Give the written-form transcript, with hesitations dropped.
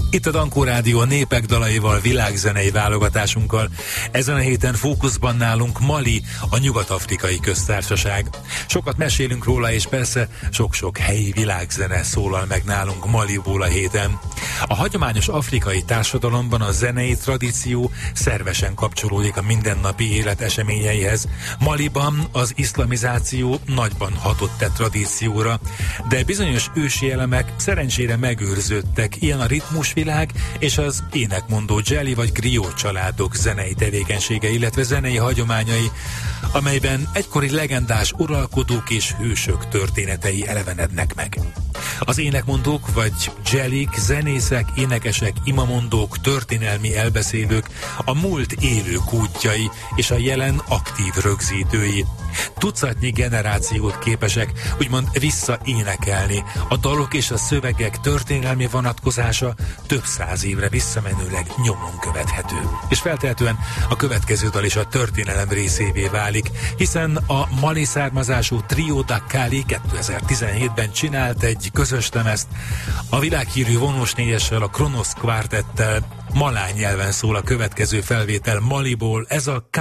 Itt a Dankó Rádió a népek dalaival, világzenei válogatásunkkal. Ezen a héten fókuszban nálunk Mali, a Nyugat-Afrikai Köztársaság. Sokat mesélünk róla, és persze sok-sok helyi világzene szólal meg nálunk Maliból a héten. A hagyományos afrikai társadalomban a zenei tradíció szervesen kapcsolódik a mindennapi élet eseményeihez. Maliban az iszlamizáció nagyban hatott e tradícióra, de bizonyos ősi elemek szerencsére megőrződtek, ilyen a ritmusvilág és az énekmondó dzseli vagy griot családok zenei tevékenysége, illetve zenei hagyományai, amelyben egykori legendás uralkodók és hősök történetei elevenednek meg. Az énekmondók vagy dzselik, zenészek, énekesek, imamondók, történelmi elbeszélők, a múlt élő kútjai és a jelen aktív rögzítői. Tucatnyi generációt képesek úgymond visszaénekelni. A dalok és a szövegek történelmi vonatkozása több száz évre visszamenőleg nyomon követhető. És feltehetően a következő dal is a történelem részévé válik, hiszen a mali származású Trio da Cali 2017-ben csinált egy közös lemezt. A világhírű vonós négyessel, a Kronos Quartettel malány nyelven szól a következő felvétel Maliból, ez a